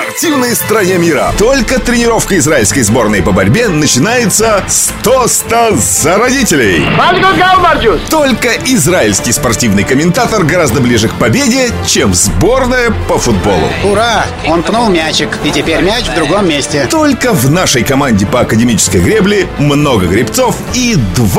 спортивной стране мира. Только тренировка израильской сборной по борьбе начинается с тоста за родителей. Только израильский спортивный комментатор гораздо ближе к победе, чем сборная по футболу. Ура! Он пнул мячик, и теперь мяч в другом месте. Только в нашей команде по академической гребле много гребцов и 2